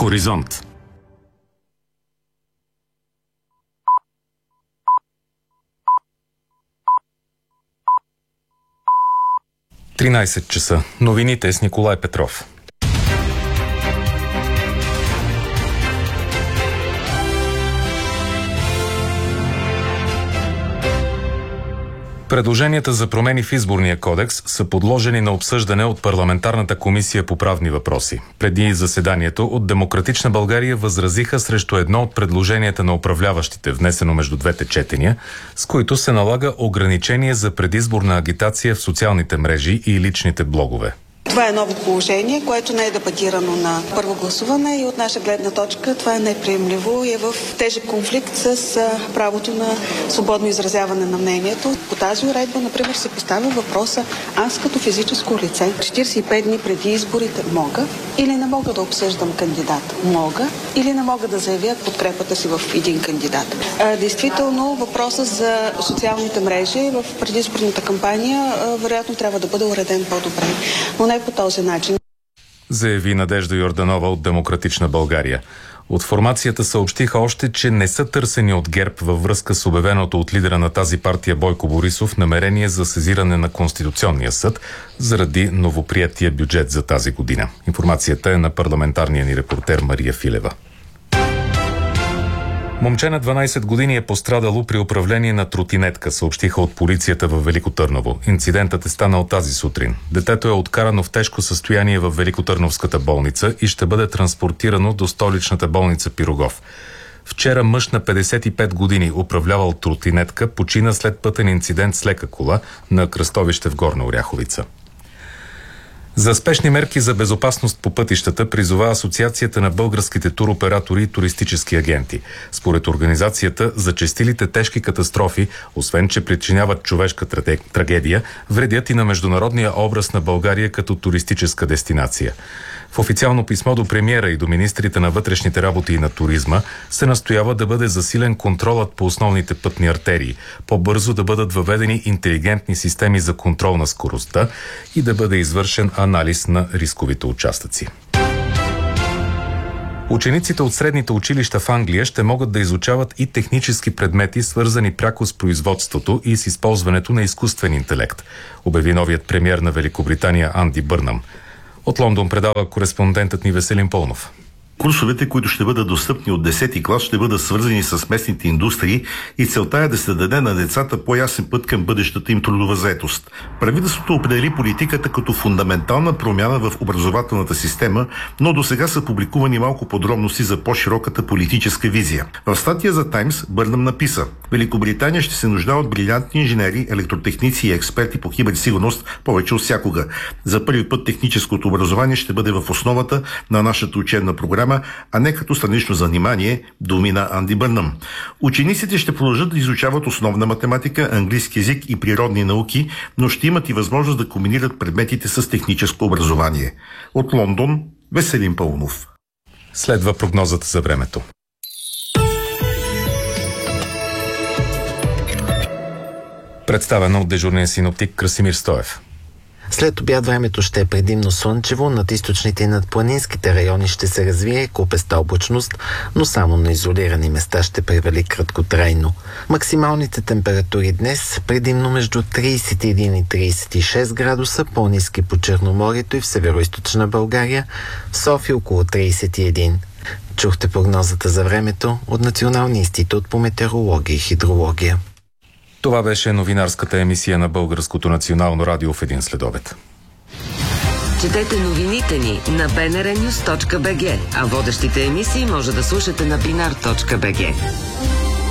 Хоризонт. Тринайсет часа. Новините с Николай Петров. Предложенията за промени в изборния кодекс са подложени на обсъждане от Парламентарната комисия по правни въпроси. Преди заседанието от Демократична България възразиха срещу едно от предложенията на управляващите, внесено между двете четения, с които се налага ограничение за предизборна агитация в социалните мрежи и личните блогове. Това е ново положение, което не е дебатирано на първо гласуване и от наша гледна точка това е неприемливо и е в тежък конфликт с правото на свободно изразяване на мнението. По тази уредба, например, се поставя въпроса: аз като физическо лице 45 дни преди изборите мога или не мога да обсъждам кандидат? Мога или не мога да заявя подкрепата си в един кандидат? Действително, въпросът за социалните мрежи в предизборната кампания вероятно трябва да бъде уреден по-добре, но не по този начин, заяви Надежда Йорданова от Демократична България. От формацията съобщиха още, че не са търсени от ГЕРБ във връзка с обявеното от лидера на тази партия Бойко Борисов намерение за сезиране на Конституционния съд заради новоприятия бюджет за тази година. Информацията е на парламентарния ни репортер Мария Филева. Момче на 12 години е пострадало при управление на тротинетка, съобщиха от полицията във Велико Търново. Инцидентът е станал тази сутрин. Детето е откарано в тежко състояние в Великотърновската болница и ще бъде транспортирано до столичната болница Пирогов. Вчера мъж на 55 години, управлявал тротинетка, почина след пътен инцидент с лека кола на кръстовище в Горна Оряховица. За спешни мерки за безопасност по пътищата призова Асоциацията на българските туроператори и туристически агенти. Според организацията, зачестилите тежки катастрофи, освен че причиняват човешка трагедия, вредят и на международния образ на България като туристическа дестинация. В официално писмо до премиера и до министрите на вътрешните работи и на туризма се настоява да бъде засилен контролът по основните пътни артерии, по-бързо да бъдат въведени интелигентни системи за контрол на скоростта и да бъде извършен анализ на рисковите участъци. Учениците от средните училища в Англия ще могат да изучават и технически предмети, свързани пряко с производството и с използването на изкуствен интелект, обяви новият премиер на Великобритания Анди Бърнам. От Лондон предава кореспондентът ни Веселин Пълнов. Курсовете, които ще бъдат достъпни от 10-ти клас, ще бъдат свързани с местните индустрии и целта е да се даде на децата по-ясен път към бъдещата им трудова заетост. Правителството определи политиката като фундаментална промяна в образователната система, но до сега са публикувани малко подробности за по-широката политическа визия. В статия за Таймс Бърнам написа: Великобритания ще се нуждае от брилянтни инженери, електротехници и експерти по киберсигурност повече от всякога. За първи път техническото образование ще бъде в основата на нашата учебна програма, а не като странично занимание, думи на Анди Бърнам. Учениците ще продължат да изучават основна математика, английски език и природни науки, но ще имат и възможност да комбинират предметите с техническо образование. От Лондон, Веселин Пълнов. Следва прогнозата за времето. Представено от дежурния синоптик Красимир Стоев. След обяд времето ще е предимно слънчево, над източните и над планинските райони ще се развие купеста облачност, но само на изолирани места ще превали краткотрайно. Максималните температури днес предимно между 31 и 36 градуса, по-ниски по Черноморието и в североизточна България, в София около 31. Чухте прогнозата за времето от Националния институт по метеорология и хидрология. Това беше новинарската емисия на Българското национално радио в един следобед. Четете новините ни на bnrnews.bg, а водещите емисии може да слушате на binar.bg.